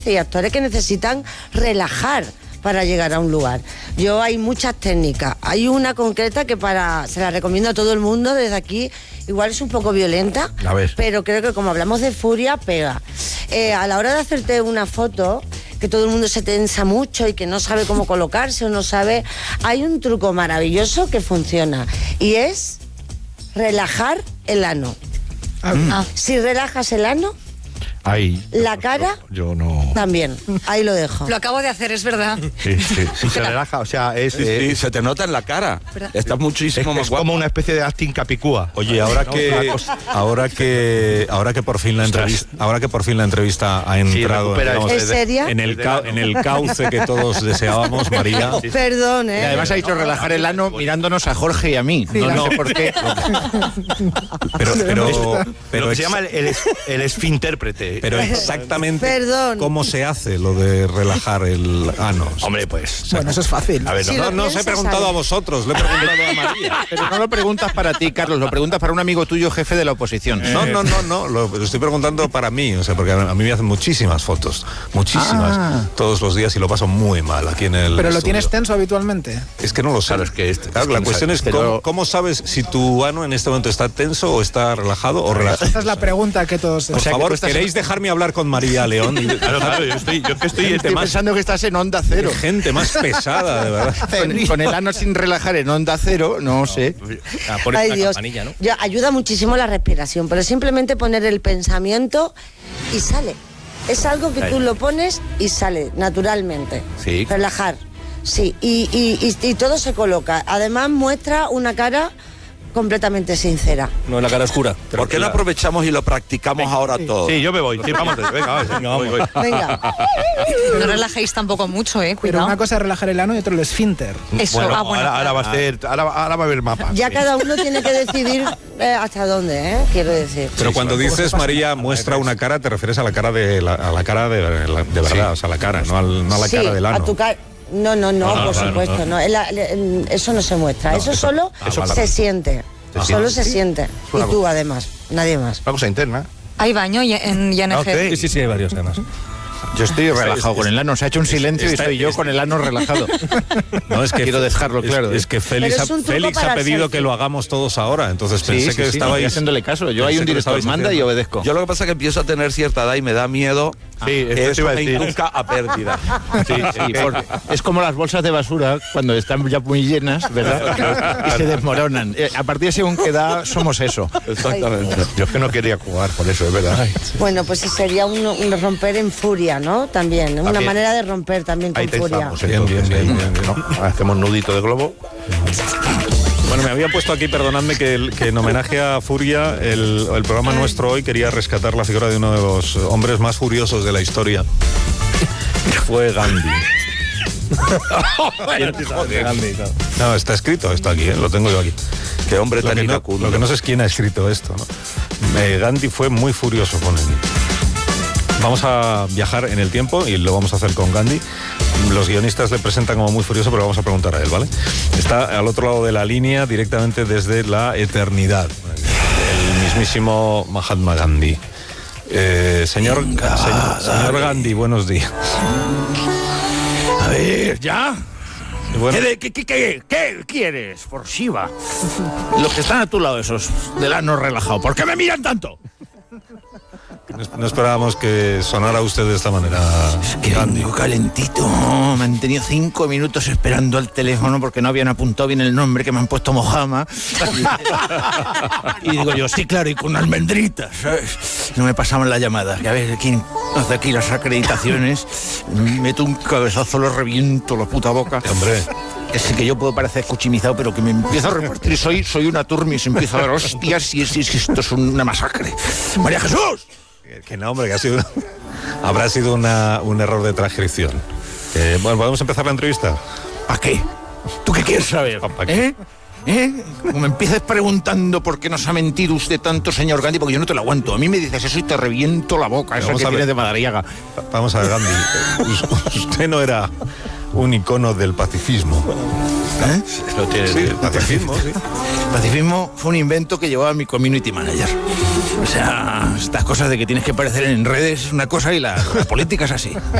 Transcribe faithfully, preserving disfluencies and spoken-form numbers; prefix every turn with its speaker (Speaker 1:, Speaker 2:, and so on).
Speaker 1: y actores que necesitan relajar para llegar a un lugar. Yo hay muchas técnicas. Hay una concreta que para se la recomiendo a todo el mundo desde aquí. Igual es un poco violenta,
Speaker 2: a ver.
Speaker 1: pero creo que como hablamos de furia, pega. Eh, a la hora de hacerte una foto, que todo el mundo se tensa mucho y que no sabe cómo colocarse o no sabe, hay un truco maravilloso que funciona y es relajar el ano.
Speaker 3: Ah.
Speaker 1: Si relajas el ano,
Speaker 2: Ahí.
Speaker 1: la cara
Speaker 2: yo no.
Speaker 1: también. Ahí lo dejo.
Speaker 3: Lo acabo de hacer, es verdad.
Speaker 2: Sí, sí, sí, se relaja, o sea, es,
Speaker 4: Sí,
Speaker 2: eh,
Speaker 4: sí, se te nota en la cara.
Speaker 3: ¿Verdad?
Speaker 4: Estás
Speaker 2: es,
Speaker 4: muchísimo más
Speaker 2: es
Speaker 4: guapo.
Speaker 2: como una especie de acting capicúa.
Speaker 5: Oye, ahora que ahora que ahora que por fin la entrevista ahora que por fin la entrevista ha entrado
Speaker 2: recupera
Speaker 5: digamos,
Speaker 1: ¿Es seria?
Speaker 5: en el ca- en el cauce que todos deseábamos, María.
Speaker 1: Perdón,
Speaker 6: Y
Speaker 1: ¿eh?
Speaker 6: además ha dicho relajar el ano mirándonos a Jorge y a mí. No, no sé por qué.
Speaker 5: Pero pero
Speaker 2: Lo
Speaker 5: pero
Speaker 2: que
Speaker 5: ex-
Speaker 2: se llama el, el, es- el esfintérprete.
Speaker 5: pero exactamente
Speaker 1: Perdón.
Speaker 5: cómo se hace lo de relajar el ano.
Speaker 2: Hombre, pues.
Speaker 7: Bueno, eso es fácil.
Speaker 2: A ver,
Speaker 1: Sí,
Speaker 2: no,
Speaker 1: lo
Speaker 5: No, no os he
Speaker 1: piensas,
Speaker 5: preguntado
Speaker 1: ¿sabes?
Speaker 5: a vosotros, le he preguntado a María.
Speaker 6: Pero no lo preguntas para ti, Carlos, lo preguntas para un amigo tuyo, jefe de la oposición.
Speaker 5: No, no, no, no, lo, lo estoy preguntando para mí, o sea, porque a mí me hacen muchísimas fotos, muchísimas,
Speaker 6: Ah.
Speaker 5: todos los días y lo paso muy mal aquí en el
Speaker 7: Pero lo
Speaker 5: estudio.
Speaker 7: tienes tenso habitualmente.
Speaker 5: Es que no lo sé.
Speaker 2: Claro, es que este-
Speaker 5: Claro,
Speaker 2: es que
Speaker 5: la
Speaker 2: no
Speaker 5: cuestión
Speaker 2: sabe,
Speaker 5: es
Speaker 2: pero-
Speaker 5: cómo, cómo sabes si tu ano en este momento está tenso o está relajado o relajado.
Speaker 7: Esa es la pregunta que todos...
Speaker 5: Por
Speaker 6: sea, que
Speaker 5: favor,
Speaker 6: tú estás-
Speaker 5: ¿queréis dejarme hablar con María León?
Speaker 2: Claro, claro, yo estoy, yo que estoy,
Speaker 5: Gente
Speaker 6: Estoy
Speaker 5: más-
Speaker 6: pensando que estás en onda cero.
Speaker 5: Gente más pesada, de verdad.
Speaker 6: Con, con el ano sin relajar en onda cero, no sé.
Speaker 1: Ay, Dios. Ya, ayuda muchísimo la respiración, pero simplemente poner el pensamiento y sale. Es algo que tú lo pones y sale naturalmente.
Speaker 2: Sí.
Speaker 1: Relajar. Sí, y, y, y, y todo se coloca. Además muestra una cara completamente sincera.
Speaker 8: No en la cara oscura.
Speaker 4: ¿Por qué no aprovechamos y lo practicamos ahora todos?
Speaker 2: Sí, yo me voy. Sí, vamos, venga, venga, venga, voy, voy.
Speaker 1: Venga.
Speaker 3: No relajéis tampoco mucho, eh,
Speaker 7: Pero
Speaker 3: cuidado.
Speaker 7: una cosa es relajar el ano y otro el esfínter.
Speaker 3: Eso,
Speaker 2: Bueno,
Speaker 3: ah, bueno.
Speaker 2: ahora, ahora va a ser, ahora, ahora va a haber mapas.
Speaker 1: Ya
Speaker 2: Sí.
Speaker 1: cada uno tiene que decidir eh, hasta dónde, ¿eh? Quiero decir.
Speaker 5: Pero cuando dices, María, muestra una cara, te refieres a la cara de la, a la cara de, la- de verdad,
Speaker 2: Sí.
Speaker 5: o sea, la cara, no, al- no a la
Speaker 1: Sí,
Speaker 5: cara del ano.
Speaker 1: a tu cara. No, no, no,
Speaker 5: No, no,
Speaker 1: por
Speaker 5: no,
Speaker 1: supuesto,
Speaker 5: no.
Speaker 1: no. El- el- eso no se muestra, eso,
Speaker 5: eso-
Speaker 1: solo
Speaker 5: ah, vale.
Speaker 1: se siente.
Speaker 2: Se
Speaker 1: Solo
Speaker 2: siente.
Speaker 1: se siente. Y
Speaker 2: una
Speaker 1: tú además, nadie más.
Speaker 2: Una cosa interna.
Speaker 3: Hay baño y- en I N G.
Speaker 2: Ok.
Speaker 8: Sí, sí, sí, hay varios temas.
Speaker 6: Yo estoy relajado con el ano. Se ha hecho un silencio y
Speaker 5: está-
Speaker 6: estoy yo
Speaker 5: está-
Speaker 6: con el ano relajado.
Speaker 5: No, es que
Speaker 6: Quiero dejarlo
Speaker 5: es-
Speaker 6: claro.
Speaker 5: Es, que Félix,
Speaker 1: Pero es
Speaker 5: ha,
Speaker 1: un truco
Speaker 5: Félix
Speaker 1: para
Speaker 5: ha
Speaker 1: el
Speaker 5: pedido
Speaker 1: selfie.
Speaker 5: que lo hagamos todos ahora, entonces
Speaker 6: Sí,
Speaker 5: pensé
Speaker 6: sí,
Speaker 5: que
Speaker 6: sí,
Speaker 5: estabais
Speaker 6: estoy haciéndole caso. Yo hay
Speaker 5: pensé
Speaker 6: un
Speaker 5: que lo
Speaker 6: director,
Speaker 5: estabais
Speaker 6: manda y
Speaker 5: haciendo.
Speaker 6: obedezco.
Speaker 4: Yo lo que pasa es que empiezo a tener cierta edad y me da miedo.
Speaker 2: Sí, esto
Speaker 4: Eso
Speaker 2: te iba a
Speaker 4: me
Speaker 2: decir.
Speaker 4: nunca a pérdida.
Speaker 6: Sí, sí, por- es como las bolsas de basura cuando están ya muy llenas, ¿verdad? Y se desmoronan. Eh, A partir de según qué edad somos eso.
Speaker 4: Exactamente.
Speaker 2: Yo es que no quería jugar, por eso, es verdad.
Speaker 1: Bueno, pues sería un, un romper en furia, ¿no? También, una
Speaker 2: También.
Speaker 1: manera de romper también con
Speaker 2: Ahí
Speaker 1: furia.
Speaker 2: tensamos,
Speaker 5: Bien,
Speaker 2: entonces,
Speaker 5: bien, bien,
Speaker 2: ahí,
Speaker 5: bien, bien.
Speaker 2: ¿no? Hacemos nudito de globo.
Speaker 5: Bueno, me había puesto aquí, perdonadme, que, el- que en homenaje a Furia, el, el programa nuestro hoy quería rescatar la figura de uno de los hombres más furiosos de la historia. Fue Gandhi.
Speaker 8: Gandhi, claro.
Speaker 5: No, está escrito esto aquí, ¿eh? Lo tengo yo aquí.
Speaker 4: Qué hombre
Speaker 5: Lo
Speaker 4: tan
Speaker 5: que, no,
Speaker 4: iracundo.
Speaker 5: lo que no sé es quién ha escrito esto, ¿no? Eh, Gandhi fue muy furioso con él. Vamos a viajar en el tiempo y lo vamos a hacer con Gandhi. Los guionistas le presentan como muy furioso, pero vamos a preguntar a él, ¿vale? Está al otro lado de la línea, directamente desde la eternidad. El mismísimo Mahatma Gandhi. Eh, señor, señor, señor Gandhi, buenos días.
Speaker 6: A ver, ¿ya?
Speaker 5: Y bueno,
Speaker 6: ¿Qué, de- qué, qué, qué, qué quieres, por Shiva? Los que están a tu lado, esos del ano relajado. ¿Por qué me miran tanto?
Speaker 5: no- no esperábamos que sonara usted de esta manera,
Speaker 6: Que
Speaker 5: Gandhi.
Speaker 6: vengo calentito. Me han tenido cinco minutos esperando al teléfono porque no habían apuntado bien el nombre, que me han puesto Mojama. Y digo yo, sí, claro, y con almendritas, ¿sabes? No me pasaban la llamada. Que a ver, ¿quién hace aquí las acreditaciones? Meto un cabezazo, lo reviento la puta boca.
Speaker 5: Hombre,
Speaker 6: Que sí que yo puedo parecer escuchimizado, pero que me empiezo a repartir. Soy, soy una turmis, empiezo a dar hostias y es, es que esto es una masacre. ¡María Jesús!
Speaker 5: que, que no, hombre, que ha sido, habrá sido una, un error de transcripción. Eh, bueno, ¿podemos empezar la entrevista?
Speaker 6: ¿Para qué? ¿Tú qué quieres saber?
Speaker 5: ¿Para qué?
Speaker 6: ¿Eh? ¿Eh? Como me empieces preguntando por qué nos ha mentido usted tanto, señor Gandhi, porque yo no te lo aguanto. A mí me dices eso y te reviento la boca, esa
Speaker 5: Vamos
Speaker 6: que
Speaker 5: a ver.
Speaker 6: tienes de Madariaga.
Speaker 5: Vamos a ver, Gandhi. Us- Usted no era un icono del pacifismo.
Speaker 6: ¿Eh?
Speaker 4: Lo tiene.
Speaker 5: Sí, el pacifismo, sí.
Speaker 6: El pacifismo fue un invento que llevaba mi community manager. O sea, estas cosas de que tienes que aparecer en redes es una cosa y la, la política es así.